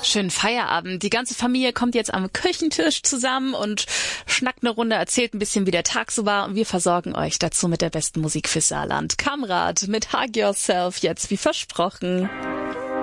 Schönen Feierabend. Die ganze Familie kommt jetzt am Küchentisch zusammen und schnackt eine Runde, erzählt ein bisschen, wie der Tag so war. Und wir versorgen euch dazu mit der besten Musik fürs Saarland. Kamrat mit Hug Yourself jetzt wie versprochen.